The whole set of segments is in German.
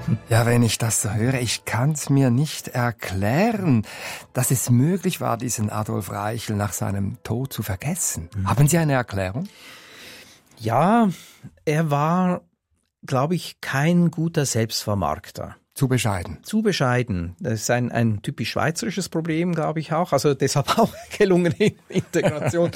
Ja, wenn ich das so höre, ich kann es mir nicht erklären, dass es möglich war, diesen Adolf Reichel nach seinem Tod zu vergessen. Haben Sie eine Erklärung? Ja, er war, glaube ich, kein guter Selbstvermarkter. Zu bescheiden. Zu bescheiden. Das ist ein typisch schweizerisches Problem, glaube ich auch. Also deshalb auch gelungene Integration.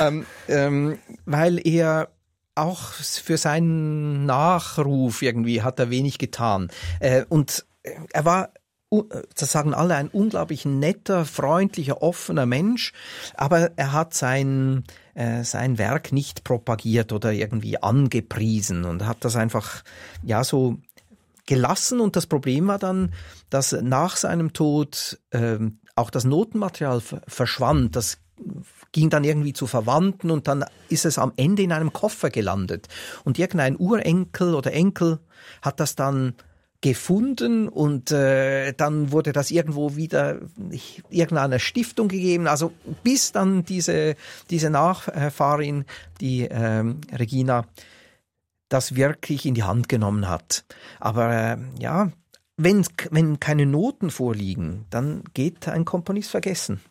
Weil er auch für seinen Nachruf irgendwie hat er wenig getan. Und er war, das sagen alle, ein unglaublich netter, freundlicher, offener Mensch. Aber er hat sein Werk nicht propagiert oder irgendwie angepriesen und hat das einfach, ja, so gelassen. Und das Problem war dann, dass nach seinem Tod auch das Notenmaterial verschwand. Das ging dann irgendwie zu Verwandten und dann ist es am Ende in einem Koffer gelandet. Und irgendein Urenkel oder Enkel hat das dann gefunden und dann wurde das irgendwo wieder irgendeiner Stiftung gegeben. Also bis dann diese Nachfahrin, die Regina, das wirklich in die Hand genommen hat. Aber ja, wenn keine Noten vorliegen, dann geht ein Komponist vergessen.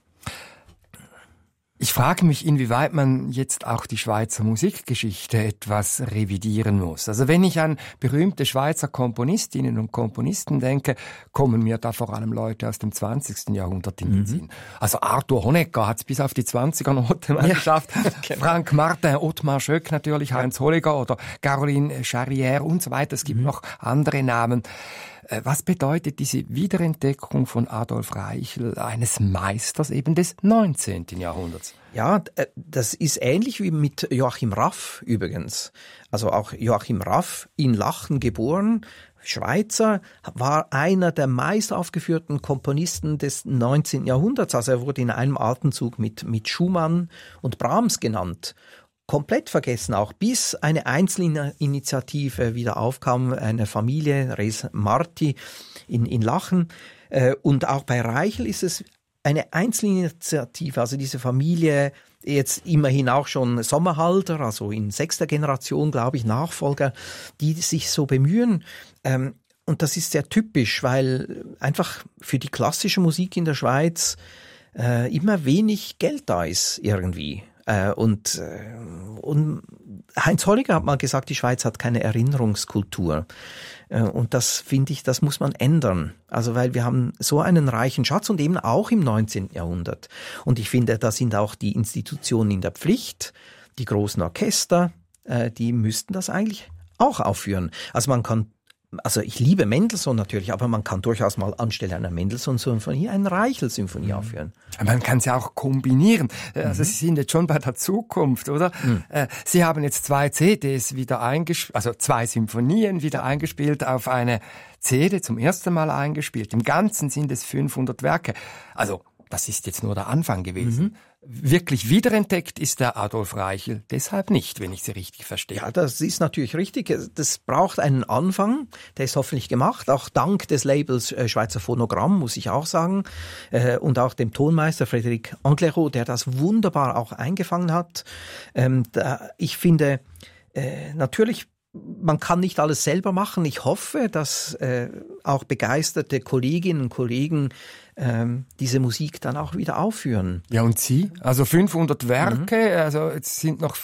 Ich frage mich, inwieweit man jetzt auch die Schweizer Musikgeschichte etwas revidieren muss. Also wenn ich an berühmte Schweizer Komponistinnen und Komponisten denke, kommen mir da vor allem Leute aus dem 20. Jahrhundert in den Sinn. Also Arthur Honegger hat es bis auf die 20er-Note mal geschafft. Genau. Frank Martin, Ottmar Schöck natürlich, Heinz Holliger oder Caroline Charrière und so weiter. Es gibt noch andere Namen. Was bedeutet diese Wiederentdeckung von Adolf Reichel, eines Meisters eben des 19. Jahrhunderts? Ja, das ist ähnlich wie mit Joachim Raff übrigens. Also auch Joachim Raff, in Lachen geboren, Schweizer, war einer der meist aufgeführten Komponisten des 19. Jahrhunderts. Also er wurde in einem Atemzug mit Schumann und Brahms genannt. Komplett vergessen auch, bis eine Einzelinitiative wieder aufkam, eine Familie, Res Marti in Lachen. Und auch bei Reichel ist es eine Einzelinitiative, also diese Familie, jetzt immerhin auch schon Sommerhalter, also in 6. Generation, glaube ich, Nachfolger, die sich so bemühen. Und das ist sehr typisch, weil einfach für die klassische Musik in der Schweiz immer wenig Geld da ist irgendwie. Und Heinz Holliger hat mal gesagt, die Schweiz hat keine Erinnerungskultur. Und das finde ich, das muss man ändern. Also weil wir haben so einen reichen Schatz und eben auch im 19. Jahrhundert. Und ich finde, da sind auch die Institutionen in der Pflicht, die großen Orchester, die müssten das eigentlich auch aufführen. Also ich liebe Mendelssohn natürlich, aber man kann durchaus mal anstelle einer Mendelssohn-Symphonie eine Reichel-Symphonie aufführen. Man kann es ja auch kombinieren. Also Sie sind jetzt schon bei der Zukunft, oder? Sie haben jetzt 2 CDs wieder eingespielt, also 2 Symphonien wieder eingespielt auf eine CD, zum ersten Mal eingespielt. Im Ganzen sind es 500 Werke. Also das ist jetzt nur der Anfang gewesen. Wirklich wiederentdeckt ist der Adolf Reichel deshalb nicht, wenn ich Sie richtig verstehe. Ja, das ist natürlich richtig. Das braucht einen Anfang. Der ist hoffentlich gemacht. Auch dank des Labels Schweizer Phonogramm, muss ich auch sagen. Und auch dem Tonmeister Frédéric Anglerot, der das wunderbar auch eingefangen hat. Ich finde, natürlich, man kann nicht alles selber machen. Ich hoffe, dass auch begeisterte Kolleginnen und Kollegen diese Musik dann auch wieder aufführen. Ja, und Sie? Also 500 Werke, also jetzt sind noch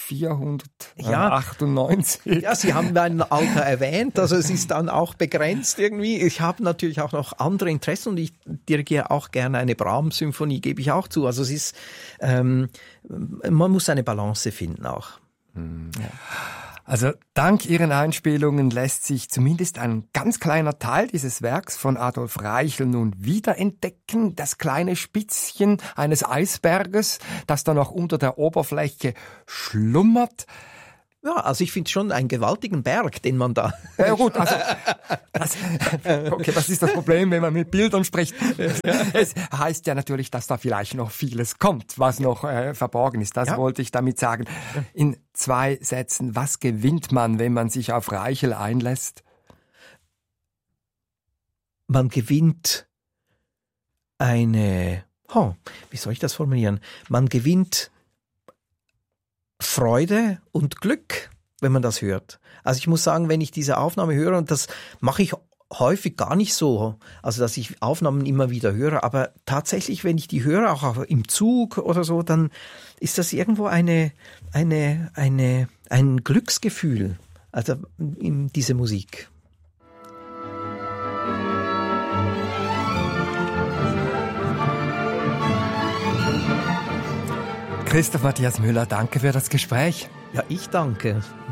498. Ja, Sie haben mein Alter erwähnt, also es ist dann auch begrenzt irgendwie. Ich habe natürlich auch noch andere Interessen und ich dirigiere auch gerne eine Brahms-Symphonie, gebe ich auch zu. Also es ist, man muss eine Balance finden auch. Ja. Also dank Ihren Einspielungen lässt sich zumindest ein ganz kleiner Teil dieses Werks von Adolf Reichel nun wiederentdecken. Das kleine Spitzchen eines Eisberges, das da noch unter der Oberfläche schlummert. Ja, also ich finde schon einen gewaltigen Berg, den man da... Ja gut, also das ist das Problem, wenn man mit Bildern spricht. Es heißt ja natürlich, dass da vielleicht noch vieles kommt, was noch verborgen ist. Das wollte ich damit sagen. In 2 Sätzen, was gewinnt man, wenn man sich auf Reichel einlässt? Man gewinnt wie soll ich das formulieren? Man gewinnt Freude und Glück, wenn man das hört. Also ich muss sagen, wenn ich diese Aufnahme höre, und das mache ich häufig gar nicht so, also dass ich Aufnahmen immer wieder höre, aber tatsächlich, wenn ich die höre, auch im Zug oder so, dann ist das irgendwo ein Glücksgefühl, also in diese Musik. Christoph Matthias Müller, danke für das Gespräch. Ja, ich danke.